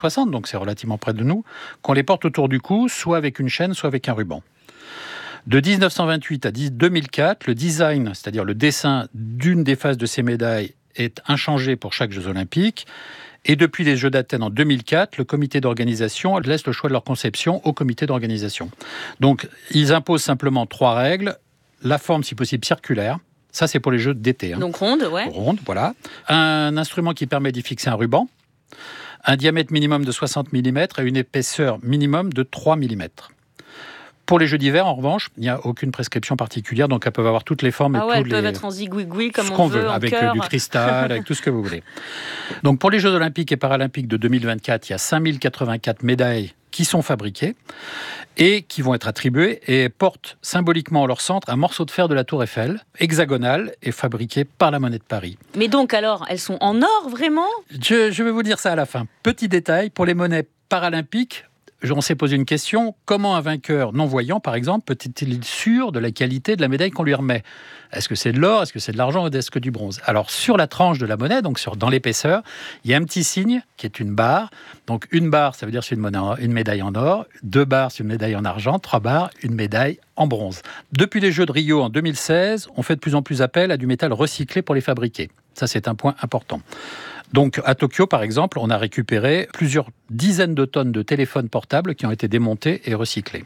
60, donc c'est relativement près de nous, qu'on les porte autour du cou, soit avec une chaîne, soit avec un ruban. De 1928 à 2004, le design, c'est-à-dire le dessin d'une des faces de ces médailles, est inchangé pour chaque Jeux Olympiques. Et depuis les Jeux d'Athènes en 2004, le comité d'organisation laisse le choix de leur conception au comité d'organisation. Donc, ils imposent simplement 3 règles. La forme, si possible, circulaire. Ça, c'est pour les Jeux d'été. Donc ronde, ouais. Ronde, voilà. Un instrument qui permet d'y fixer un ruban. Un diamètre minimum de 60 mm et une épaisseur minimum de 3 mm. Pour les Jeux d'hiver, en revanche, il n'y a aucune prescription particulière, donc elles peuvent avoir toutes les formes. Elles peuvent être en zigouigoui, comme on veut, en avec cœur. Du cristal, avec tout ce que vous voulez. Donc pour les Jeux Olympiques et Paralympiques de 2024, il y a 5084 médailles qui sont fabriquées et qui vont être attribuées et portent symboliquement en leur centre un morceau de fer de la Tour Eiffel, hexagonal et fabriqué par la Monnaie de Paris. Mais donc alors, elles sont en or, vraiment ? Je vais vous dire ça à la fin. Petit détail, pour les monnaies paralympiques, on s'est posé une question, comment un vainqueur non-voyant, par exemple, peut-il être sûr de la qualité de la médaille qu'on lui remet ? Est-ce que c'est de l'or, est-ce que c'est de l'argent ou est-ce que du bronze ? Alors, sur la tranche de la monnaie, donc dans l'épaisseur, il y a un petit signe qui est une barre. Donc, une barre, ça veut dire c'est une médaille en or. 2 barres, c'est une médaille en argent. 3 barres, une médaille en bronze. Depuis les Jeux de Rio en 2016, on fait de plus en plus appel à du métal recyclé pour les fabriquer. Ça, c'est un point important. Donc, à Tokyo, par exemple, on a récupéré plusieurs dizaines de tonnes de téléphones portables qui ont été démontés et recyclés.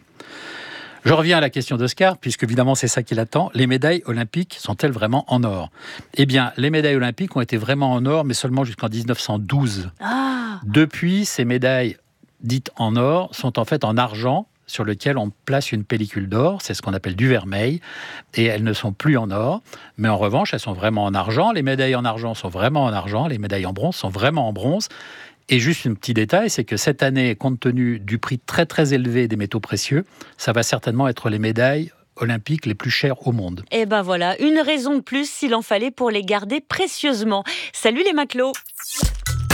Je reviens à la question d'Oscar, puisque évidemment c'est ça qui l'attend. Les médailles olympiques sont-elles vraiment en or ? Eh bien, les médailles olympiques ont été vraiment en or, mais seulement jusqu'en 1912. Depuis, ces médailles dites en or sont en fait en argent, sur lequel on place une pellicule d'or, c'est ce qu'on appelle du vermeil, et elles ne sont plus en or, mais en revanche, elles sont vraiment en argent. Les médailles en argent sont vraiment en argent, les médailles en bronze sont vraiment en bronze. Et juste un petit détail, c'est que cette année, compte tenu du prix très très élevé des métaux précieux, ça va certainement être les médailles olympiques les plus chères au monde. Et ben voilà, une raison de plus s'il en fallait pour les garder précieusement. Salut les matelots.